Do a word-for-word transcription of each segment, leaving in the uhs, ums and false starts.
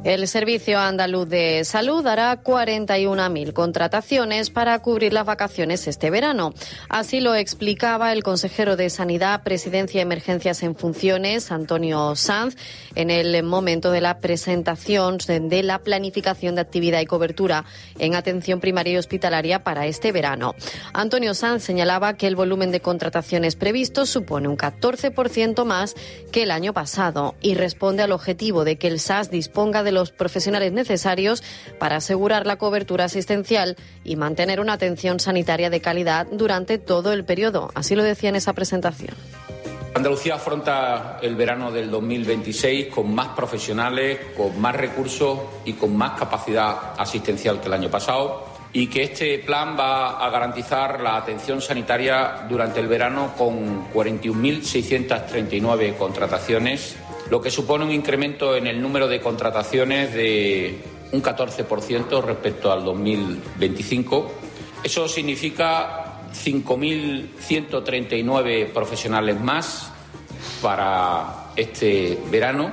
El Servicio Andaluz de Salud hará cuarenta y una mil contrataciones para cubrir las vacaciones este verano. Así lo explicaba el consejero de Sanidad, Presidencia y Emergencias en Funciones, Antonio Sanz, en el momento de la presentación de la planificación de actividad y cobertura en atención primaria y hospitalaria para este verano. Antonio Sanz señalaba que el volumen de contrataciones previsto supone un catorce por ciento más que el año pasado y responde al objetivo de que el S A S disponga de los profesionales necesarios para asegurar la cobertura asistencial y mantener una atención sanitaria de calidad durante todo el periodo. Así lo decía en esa presentación. Andalucía afronta el verano del dos mil veintiséis con más profesionales, con más recursos y con más capacidad asistencial que el año pasado, y que este plan va a garantizar la atención sanitaria durante el verano con cuarenta y un mil seiscientas treinta y nueve contrataciones, lo que supone un incremento en el número de contrataciones de un catorce por ciento respecto al dos mil veinticinco. Eso significa cinco mil ciento treinta y nueve profesionales más para este verano.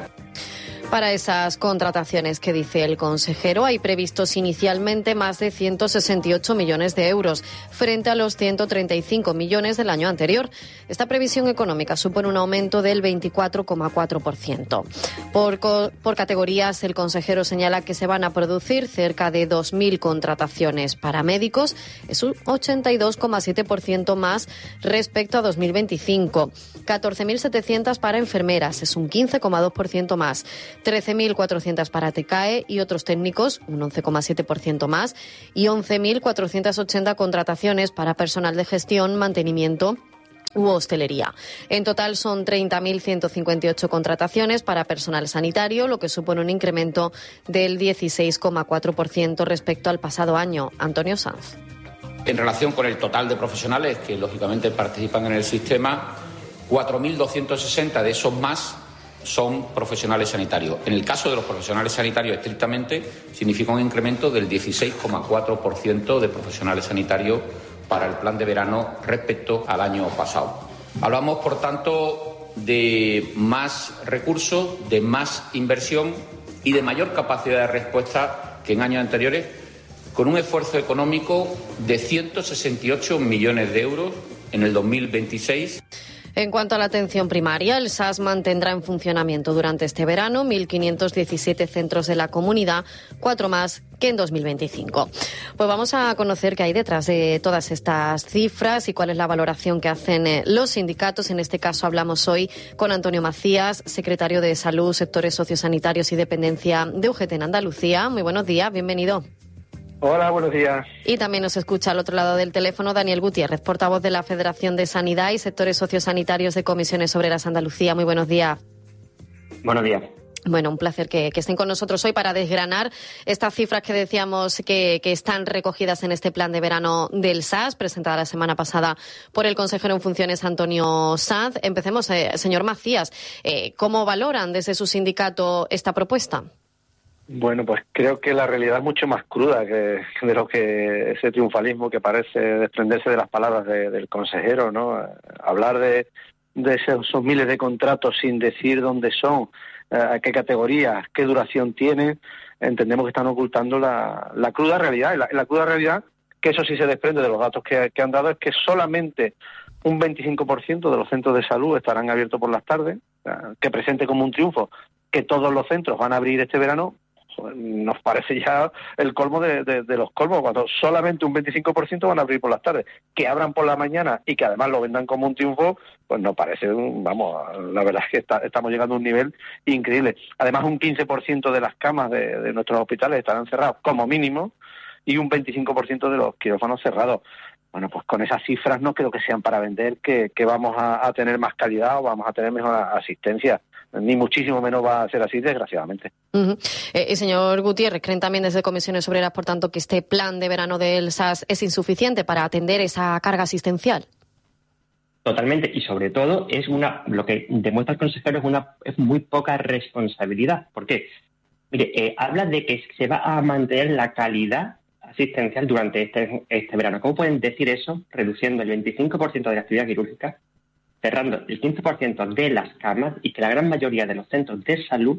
Para esas contrataciones que dice el consejero, hay previstos inicialmente más de ciento sesenta y ocho millones de euros, frente a los ciento treinta y cinco millones del año anterior. Esta previsión económica supone un aumento del veinticuatro coma cuatro por ciento. Por, por categorías, el consejero señala que se van a producir cerca de dos mil contrataciones para médicos, es un ochenta y dos coma siete por ciento más respecto a dos mil veinticinco. catorce mil setecientas para enfermeras, es un quince coma dos por ciento más. trece mil cuatrocientas para T C A E y otros técnicos, un once coma siete por ciento más, y once mil cuatrocientas ochenta contrataciones para personal de gestión, mantenimiento u hostelería. En total son treinta mil ciento cincuenta y ocho contrataciones para personal sanitario, lo que supone un incremento del dieciséis coma cuatro por ciento respecto al pasado año. Antonio Sanz. En relación con el total de profesionales que lógicamente participan en el sistema, cuatro mil doscientos sesenta de esos más son profesionales sanitarios. En el caso de los profesionales sanitarios estrictamente, significa un incremento del dieciséis coma cuatro por ciento de profesionales sanitarios para el plan de verano respecto al año pasado. Hablamos, por tanto, de más recursos, de más inversión y de mayor capacidad de respuesta que en años anteriores, con un esfuerzo económico de ciento sesenta y ocho millones de euros en el dos mil veintiséis. En cuanto a la atención primaria, el S A S mantendrá en funcionamiento durante este verano mil quinientos diecisiete centros de la comunidad, cuatro más que en dos mil veinticinco. Pues vamos a conocer qué hay detrás de todas estas cifras y cuál es la valoración que hacen los sindicatos. En este caso hablamos hoy con Antonio Macías, secretario de Salud, Sectores Sociosanitarios y Dependencia de U G T en Andalucía. Muy buenos días, bienvenido. Hola, buenos días. Y también nos escucha al otro lado del teléfono Daniel Gutiérrez, portavoz de la Federación de Sanidad y Sectores Sociosanitarios de Comisiones Obreras Andalucía. Muy buenos días. Buenos días. Bueno, un placer que, que estén con nosotros hoy para desgranar estas cifras que decíamos que, que están recogidas en este plan de verano del S A S, presentada la semana pasada por el consejero en funciones Antonio Sanz. Empecemos, eh, señor Macías. Eh, ¿Cómo valoran desde su sindicato esta propuesta? Bueno, pues creo que la realidad es mucho más cruda que de lo que ese triunfalismo que parece desprenderse de las palabras de, del consejero, ¿no? Hablar de, de esos, esos miles de contratos sin decir dónde son, a qué categorías, qué duración tienen, entendemos que están ocultando la, la cruda realidad. Y la, la cruda realidad, que eso sí se desprende de los datos que, que han dado, es que solamente un veinticinco por ciento de los centros de salud estarán abiertos por las tardes, que presente como un triunfo que todos los centros van a abrir este verano. Nos parece ya el colmo de, de, de los colmos, cuando solamente un veinticinco por ciento van a abrir por las tardes. Que abran por la mañana y que además lo vendan como un triunfo, pues nos parece, vamos, la verdad es que está, estamos llegando a un nivel increíble. Además, un quince por ciento de las camas de, de nuestros hospitales estarán cerradas como mínimo y un veinticinco por ciento de los quirófanos cerrados. Bueno, pues con esas cifras no creo que sean para vender que, que vamos a, a tener más calidad o vamos a tener mejor asistencia. Ni muchísimo menos va a ser así, desgraciadamente. Uh-huh. Eh, señor Gutiérrez, ¿creen también desde Comisiones Obreras, por tanto, que este plan de verano del S A S es insuficiente para atender esa carga asistencial? Totalmente, y sobre todo es una lo que demuestra el consejero es una es muy poca responsabilidad. ¿Por qué? Mire, eh, habla de que se va a mantener la calidad asistencial durante este, este verano. ¿Cómo pueden decir eso reduciendo el veinticinco por ciento de la actividad quirúrgica, cerrando el quince por ciento de las camas y que la gran mayoría de los centros de salud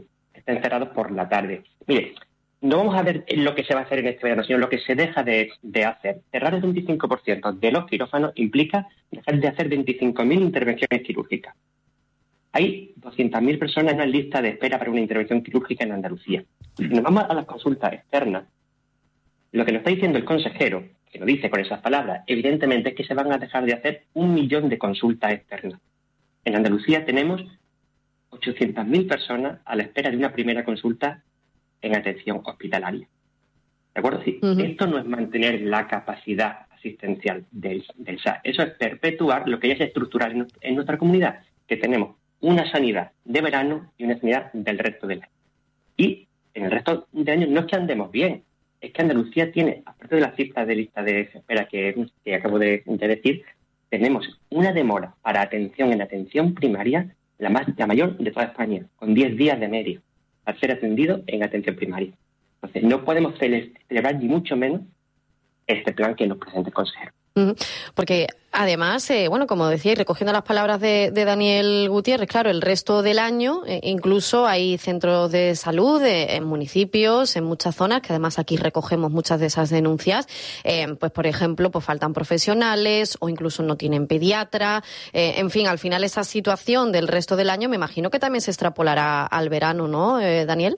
estén cerrados por la tarde. Mire, no vamos a ver lo que se va a hacer en este verano, sino lo que se deja de, de hacer. Cerrar el veinticinco por ciento de los quirófanos implica dejar de hacer veinticinco mil intervenciones quirúrgicas. Hay doscientas mil personas en la lista de espera para una intervención quirúrgica en Andalucía. Si nos vamos a las consultas externas, lo que nos está diciendo el consejero, que lo dice con esas palabras, evidentemente es que se van a dejar de hacer un millón de consultas externas. En Andalucía tenemos ochocientas mil personas a la espera de una primera consulta en atención hospitalaria. ¿De acuerdo? Sí, uh-huh. Esto no es mantener la capacidad asistencial del, del S A S. Eso es perpetuar lo que ya es estructural en, en nuestra comunidad, que tenemos una sanidad de verano y una sanidad del resto del año. Y en el resto del año no es que andemos bien, es que Andalucía tiene, aparte de las cifras de lista de espera que, que acabo de, de decir, tenemos una demora para atención en atención primaria, la, más, la mayor de toda España, con diez días de medio, para ser atendido en atención primaria. Entonces, no podemos celebrar ni mucho menos este plan que nos presenta el consejero. Porque además, eh, bueno, como decía, y recogiendo las palabras de, de Daniel Gutiérrez, claro, el resto del año eh, incluso hay centros de salud eh, en municipios, en muchas zonas, que además aquí recogemos muchas de esas denuncias, eh, pues por ejemplo, pues faltan profesionales o incluso no tienen pediatra, eh, en fin, al final esa situación del resto del año me imagino que también se extrapolará al verano, ¿no, eh, Daniel?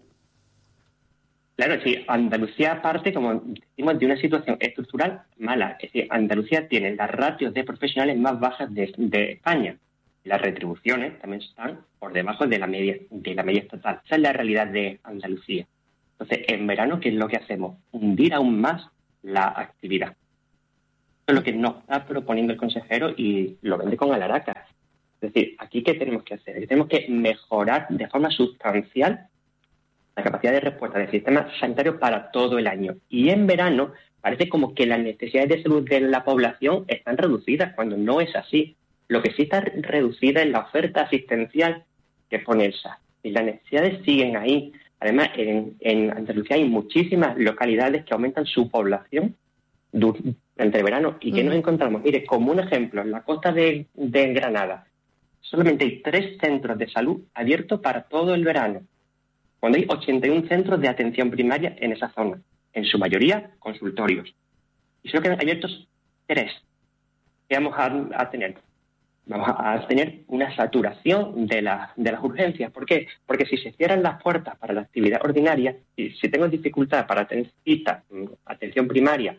Claro, sí, Andalucía parte, como decimos, de una situación estructural mala. Es decir, Andalucía tiene las ratios de profesionales más bajas de, de España. Las retribuciones también están por debajo de la media de la media estatal. Esa es la realidad de Andalucía. Entonces, en verano, ¿qué es lo que hacemos? Hundir aún más la actividad. Eso es lo que nos está proponiendo el consejero y lo vende con alharacas. Es decir, ¿aquí qué tenemos que hacer? Tenemos que mejorar de forma sustancial la capacidad de respuesta del sistema sanitario para todo el año. Y en verano parece como que las necesidades de salud de la población están reducidas, cuando no es así. Lo que sí está reducida es la oferta asistencial que pone el S A S. Y las necesidades siguen ahí. Además, en, en Andalucía hay muchísimas localidades que aumentan su población durante el verano. ¿Y qué mm. nos encontramos? Mire, como un ejemplo, en la costa de, de Granada, solamente hay tres centros de salud abiertos para todo el verano, cuando hay ochenta y un centros de atención primaria en esa zona, en su mayoría consultorios. Y solo quedan abiertos tres. ¿Qué vamos a, a tener? Vamos a, a tener una saturación de, la, de las urgencias. ¿Por qué? Porque si se cierran las puertas para la actividad ordinaria, y si tengo dificultad para tener cita, atención primaria,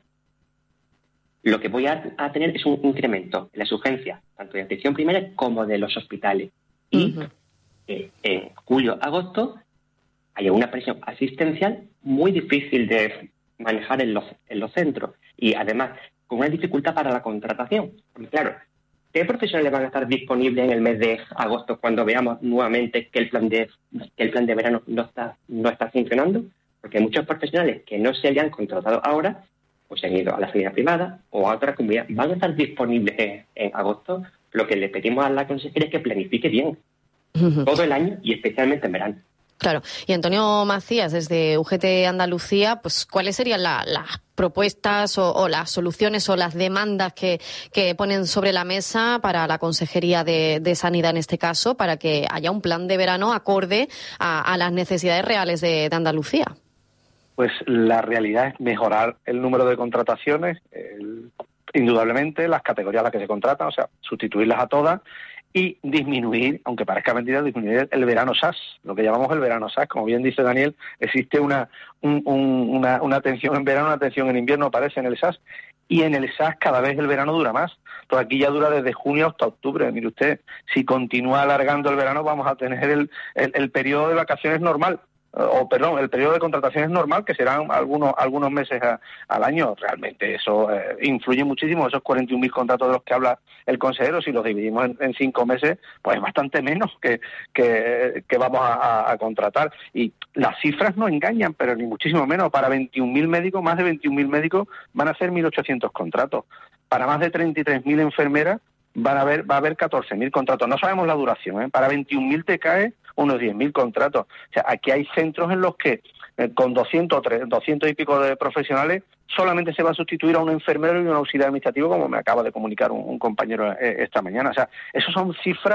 lo que voy a, a tener es un incremento en las urgencias, tanto de atención primaria como de los hospitales. Y uh-huh. eh, en julio-agosto hay una presión asistencial muy difícil de manejar en los, en los centros y además con una dificultad para la contratación. Porque claro, ¿qué profesionales van a estar disponibles en el mes de agosto cuando veamos nuevamente que el plan de que el plan de verano no está no está funcionando? Porque muchos profesionales que no se hayan contratado ahora pues se han ido a la sanidad privada o a otra comunidad, van a estar disponibles en, en agosto. Lo que le pedimos a la consejera es que planifique bien uh-huh. todo el año y especialmente en verano. Claro. Y Antonio Macías, desde U G T Andalucía, pues ¿cuáles serían la, las propuestas o, o las soluciones o las demandas que, que ponen sobre la mesa para la Consejería de, de Sanidad en este caso, para que haya un plan de verano acorde a, a las necesidades reales de, de Andalucía? Pues la realidad es mejorar el número de contrataciones, el, indudablemente las categorías a las que se contratan, o sea, sustituirlas a todas, y disminuir, aunque parezca mentira, disminuir el verano S A S, lo que llamamos el verano S A S. Como bien dice Daniel, existe una, un, un, una, una atención en verano, una atención en invierno, aparece en el S A S, y en el S A S cada vez el verano dura más. Pues aquí ya dura desde junio hasta octubre. Mire usted, si continúa alargando el verano vamos a tener el, el, el periodo de vacaciones normal, o perdón, el periodo de contrataciones normal, que serán algunos algunos meses a, al año. Realmente eso eh, influye muchísimo. Esos cuarenta y un mil contratos de los que habla el consejero, si los dividimos en, en cinco meses, pues es bastante menos que, que, que vamos a, a, a contratar. Y las cifras no engañan, pero ni muchísimo menos. Para veintiún mil médicos, más de veintiún mil médicos, van a hacer mil ochocientos contratos. Para más de treinta y tres mil enfermeras, van a haber, va a haber catorce mil contratos. No sabemos la duración, ¿eh? Para veintiún mil te cae unos diez mil contratos. O sea, aquí hay centros en los que eh, con doscientos, doscientos y pico de profesionales solamente se va a sustituir a un enfermero y un auxiliar administrativo, como me acaba de comunicar un, un compañero eh, esta mañana. O sea, esas son cifras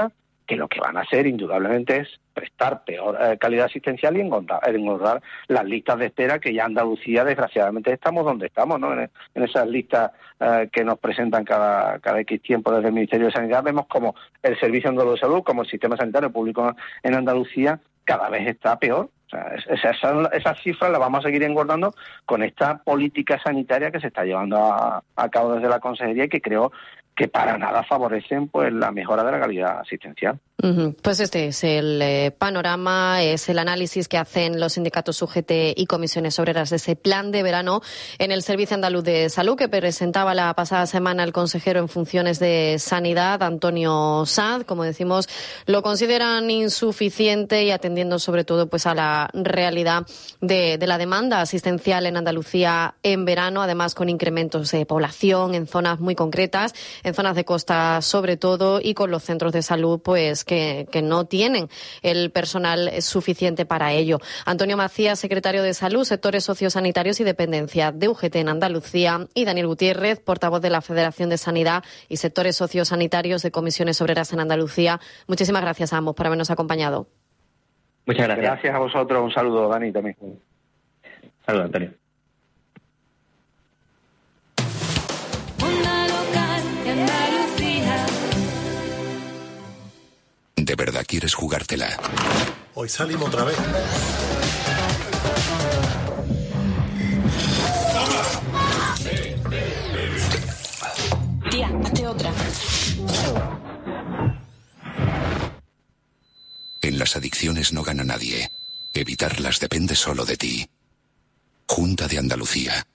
que lo que van a hacer indudablemente es prestar peor eh, calidad asistencial y engordar, engordar las listas de espera, que ya Andalucía desgraciadamente estamos donde estamos, ¿no? En, en esas listas eh, que nos presentan cada, cada X tiempo desde el Ministerio de Sanidad, vemos como el Servicio Andaluz de Salud, como el sistema sanitario público en Andalucía cada vez está peor. O sea, esas, esas cifras las vamos a seguir engordando con esta política sanitaria que se está llevando a, a cabo desde la Consejería y que creo que para nada favorecen pues la mejora de la calidad asistencial. Uh-huh. Pues este es el eh, panorama, es el análisis que hacen los sindicatos U G T y comisiones obreras de ese plan de verano en el Servicio Andaluz de Salud que presentaba la pasada semana el consejero en funciones de Sanidad, Antonio Sanz. Como decimos, lo consideran insuficiente y atendiendo sobre todo pues a la realidad de, de la demanda asistencial en Andalucía en verano, además con incrementos de población en zonas muy concretas, en zonas de costa sobre todo, y con los centros de salud pues que, que no tienen el personal suficiente para ello. Antonio Macías, secretario de Salud, Sectores Sociosanitarios y Dependencia de U G T en Andalucía, y Daniel Gutiérrez, portavoz de la Federación de Sanidad y Sectores Sociosanitarios de Comisiones Obreras en Andalucía. Muchísimas gracias a ambos por habernos acompañado. Muchas gracias. Gracias a vosotros. Un saludo, Dani, también. Saludos, Antonio. ¿De verdad quieres jugártela? Hoy salimos otra vez. Tía, hazte otra. En las adicciones no gana nadie. Evitarlas depende solo de ti. Junta de Andalucía.